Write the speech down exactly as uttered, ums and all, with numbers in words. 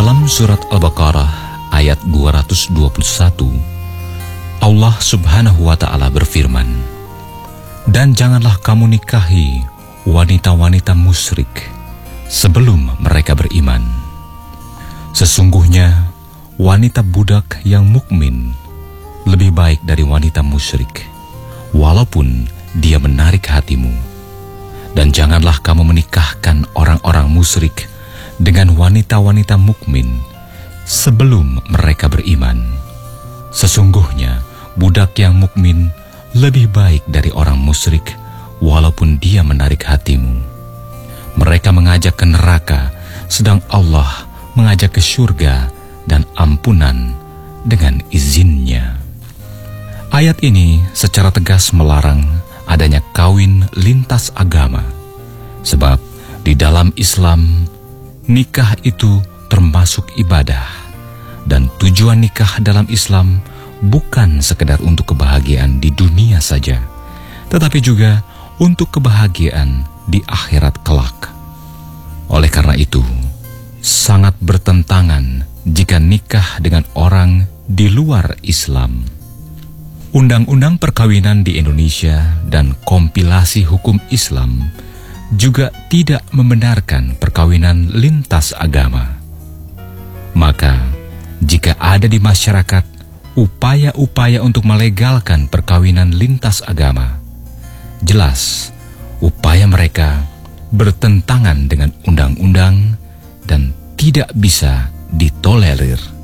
Dalam surat Al-Baqarah ayat dua ratus dua puluh satu, Allah Subhanahu wa Ta'ala berfirman, "Dan janganlah kamu nikahi wanita-wanita musyrik sebelum mereka beriman. Sesungguhnya wanita budak yang mukmin lebih baik dari wanita musyrik, walaupun dia menarik hatimu. Dan janganlah kamu menikahkan orang-orang musyrik dengan wanita-wanita mukmin sebelum mereka beriman. Sesungguhnya budak yang mukmin lebih baik dari orang musyrik, walaupun dia menarik hatimu. Mereka mengajak ke neraka, sedang Allah mengajak ke surga dan ampunan dengan izinnya." Ayat ini secara tegas melarang adanya kawin lintas agama, sebab di dalam Islam nikah itu termasuk ibadah, dan tujuan nikah dalam Islam bukan sekedar untuk kebahagiaan di dunia saja, tetapi juga untuk kebahagiaan di akhirat kelak. Oleh karena itu, sangat bertentangan jika nikah dengan orang di luar Islam. Undang-undang perkawinan di Indonesia dan kompilasi hukum Islam juga tidak membenarkan perkawinan lintas agama. Maka, jika ada di masyarakat upaya-upaya untuk melegalkan perkawinan lintas agama, jelas upaya mereka bertentangan dengan undang-undang dan tidak bisa ditolerir.